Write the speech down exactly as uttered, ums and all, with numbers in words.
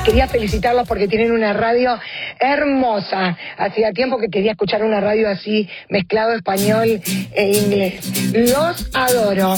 quería felicitarlos porque tienen una radio hermosa. Hacía tiempo que quería escuchar una radio así, mezclado español e inglés. Los adoro.